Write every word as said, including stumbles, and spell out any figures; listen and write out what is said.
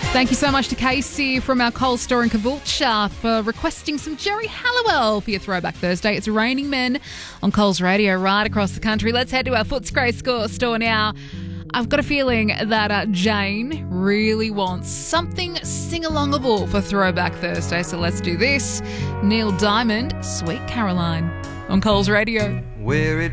Thank you so much to Casey from our Coles store in Caboolture for requesting some Jerry Halliwell for your Throwback Thursday. It's Raining Men on Coles Radio right across the country. Let's head to our Footscray store now. I've got a feeling that uh, Jane really wants something sing-alongable for Throwback Thursday, so let's do this. Neil Diamond, Sweet Caroline on Coles Radio. Where it